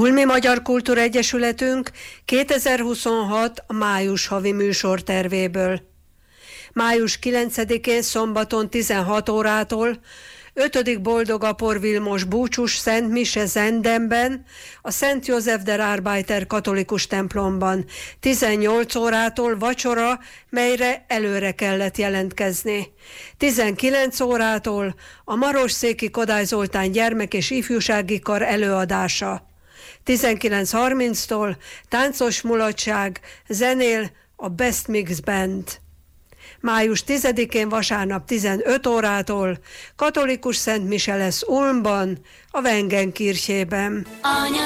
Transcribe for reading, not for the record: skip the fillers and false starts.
Ulmi Magyar Kultúra Egyesületünk 2026 május havi műsortervéből. Május 9-én szombaton 16 órától 5. Boldogapor Vilmos búcsús Szent Mise Zendenben, a Szent József der Arbeiter katolikus templomban. 18 órától vacsora, melyre előre kellett jelentkezni. 19 órától a Marosszéki Kodály Zoltán gyermek- és ifjúsági kar előadása. 19:30-tól táncos mulatság, zenél a Best Mix Band. Május 10-én vasárnap 15 órától katolikus Szent Mise lesz Ulmban, a Wengen kirchében.